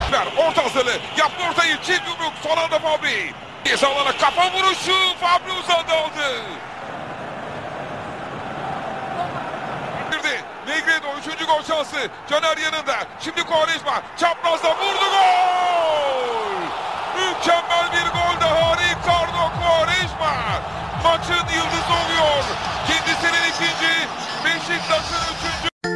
Orta hazırlığı. Yaptı ortayı. Çift yumruk. Son anda Fabri. Ceza alana kafa vuruşu. Fabri uzandı aldı. Negredo 3. gol şansı. Caner yanında. Şimdi Quaresma. Çaprazda vurdu gol.